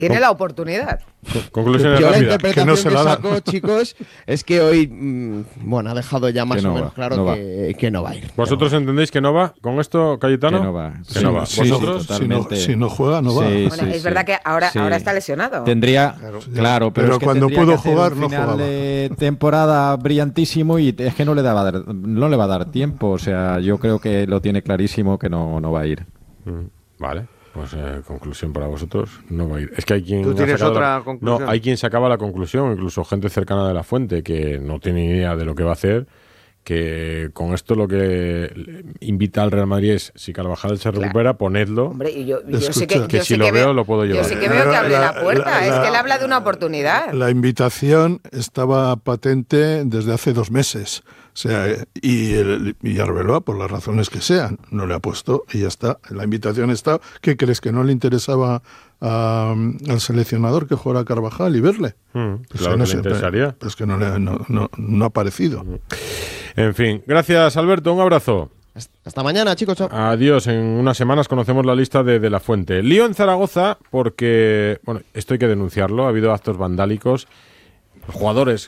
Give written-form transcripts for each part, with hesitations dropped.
Tiene la oportunidad. Conclusiones Yo la rápidas. interpretación Que no se la da. saco, chicos, es que hoy, bueno, ha dejado ya más Que no o menos va, claro no va. que no va a ir. ¿Vosotros entendéis que no va con esto, Cayetano? Que no va. Que no va. Sí, ¿Vosotros? totalmente. si no juega, no va. Sí, Bueno, sí, es sí. verdad que ahora Sí. está lesionado. Tendría, claro, pero es que cuando tendría pudo que hacer jugar, un no final jugaba. de temporada brillantísimo y es que no le va a dar tiempo. O sea, yo creo que lo tiene clarísimo que no va a ir. Vale. Pues conclusión para vosotros, no va a ir. Es que hay quien ¿Tú ha tienes sacado otra conclusión? No, hay quien sacaba la conclusión, incluso gente cercana de la fuente, que no tiene ni idea de lo que va a hacer, que con esto lo que invita al Real Madrid es, si Carvajal se recupera, ponedlo. Hombre, y yo Escucha, sé que, que yo si sé lo que veo, lo puedo llevar. Yo sí que veo que abre la puerta. Es que él la- habla de una oportunidad. La invitación estaba patente desde hace 2 meses. O sea, y Arbeloa, por las razones que sean, no le ha puesto y ya está. La invitación está. ¿Qué crees? ¿Que no le interesaba al seleccionador que jugara Carvajal y verle? Claro que le interesaría. Pues que no ha aparecido. En fin, gracias Alberto, un abrazo. Hasta mañana, chicos. Chao. Adiós, en unas semanas conocemos la lista de la fuente. Lío en Zaragoza porque, bueno, esto hay que denunciarlo, ha habido actos vandálicos. Jugadores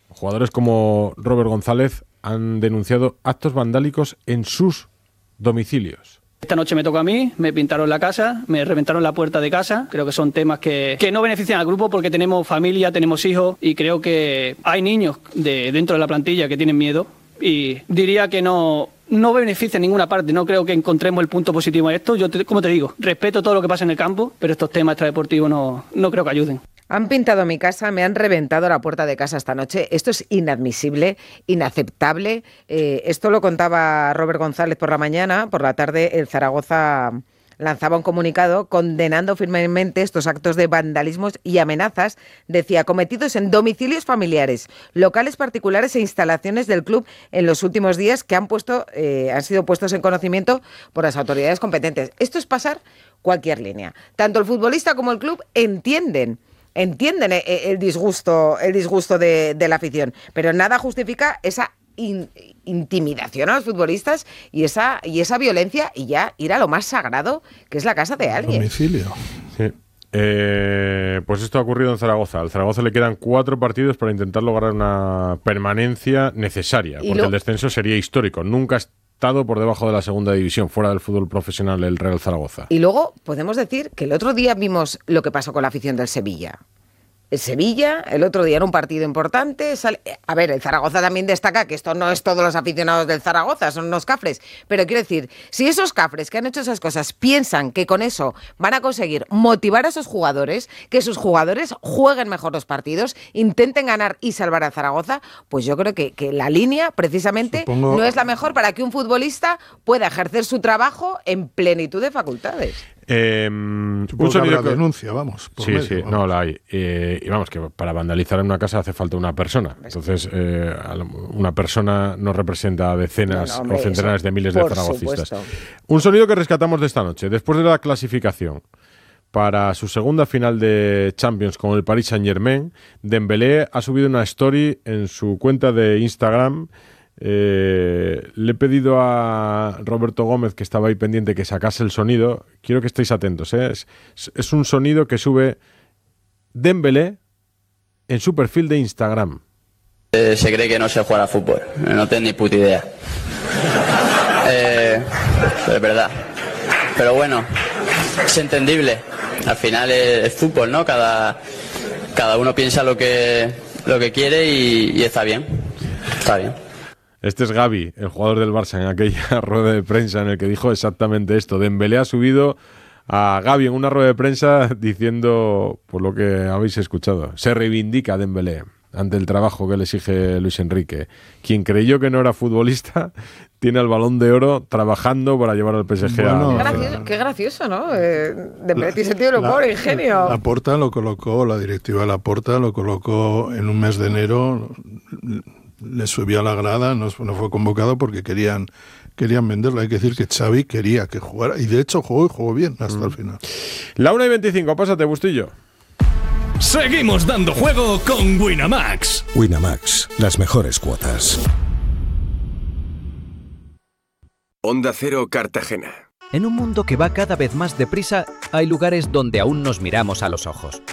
como Robert González han denunciado actos vandálicos en sus domicilios. Esta noche me tocó a mí, me pintaron la casa, me reventaron la puerta de casa. Creo que son temas que no benefician al grupo porque tenemos familia, tenemos hijos y creo que hay niños dentro de la plantilla que tienen miedo y diría que no beneficia en ninguna parte. No creo que encontremos el punto positivo en esto. Yo, como te digo, respeto todo lo que pasa en el campo, pero estos temas extradeportivos no creo que ayuden. Han pintado mi casa, me han reventado la puerta de casa esta noche. Esto es inadmisible, inaceptable. Esto lo contaba Robert González por la mañana. Por la tarde el Zaragoza lanzaba un comunicado condenando firmemente estos actos de vandalismos y amenazas, decía, cometidos en domicilios familiares, locales particulares e instalaciones del club en los últimos días que han sido puestos en conocimiento por las autoridades competentes. Esto es pasar cualquier línea. Tanto el futbolista como el club entienden el disgusto de la afición, pero nada justifica esa intimidación a los futbolistas y esa violencia y ya ir a lo más sagrado, que es la casa de alguien. Domicilio. Sí. Pues esto ha ocurrido en Zaragoza. Al Zaragoza le quedan 4 partidos para intentar lograr una permanencia necesaria, porque el descenso sería histórico. Nunca ha estado por debajo de la segunda división, fuera del fútbol profesional, el Real Zaragoza. Y luego podemos decir que el otro día vimos lo que pasó con la afición del Sevilla. El Sevilla, el otro día era un partido importante. A ver, el Zaragoza también destaca que esto no es todos los aficionados del Zaragoza, son unos cafres. Pero quiero decir, si esos cafres que han hecho esas cosas piensan que con eso van a conseguir motivar a esos jugadores, que sus jugadores jueguen mejor los partidos, intenten ganar y salvar a Zaragoza, pues yo creo que la línea precisamente no es la mejor para que un futbolista pueda ejercer su trabajo en plenitud de facultades. Un Supongo sonido que habrá denuncia, vamos. Por Sí, medio, sí, vamos. no la hay. Y vamos, que para vandalizar en una casa hace falta una persona. Entonces, una persona no representa a decenas hombre, o centenares de miles de por zaragocistas. supuesto. Un sonido que rescatamos de esta noche. Después de la clasificación para su segunda final de Champions con el Paris Saint-Germain, Dembélé ha subido una story en su cuenta de Instagram. Le he pedido a Roberto Gómez, que estaba ahí pendiente, que sacase el sonido. Quiero que estéis atentos, ¿eh? Es un sonido que sube Dembélé en su perfil de Instagram. Se cree que no sé jugar a fútbol, no tengo ni puta idea. Es verdad. Pero bueno, es entendible. Al final es fútbol, ¿no? Cada uno piensa lo que quiere y está bien. Está bien. Este es Gavi, el jugador del Barça, en aquella rueda de prensa en el que dijo exactamente esto. Dembélé ha subido a Gavi en una rueda de prensa diciendo, por lo que habéis escuchado, se reivindica Dembélé ante el trabajo que le exige Luis Enrique. Quien creyó que no era futbolista tiene el Balón de Oro trabajando para llevar al PSG Qué gracioso, ¿no? Dembélé tiene sentido del humor, ingenio. Laporta lo colocó, la directiva de Laporta lo colocó en un mes de enero. Le subió a la grada, no fue convocado porque querían venderlo. Hay que decir que Xavi quería que jugara y de hecho jugó bien hasta el final. La 1:25, pásate, Bustillo. Seguimos dando juego con Winamax. Winamax, las mejores cuotas. Onda Cero, Cartagena. En un mundo que va cada vez más deprisa, hay lugares donde aún nos miramos a los ojos.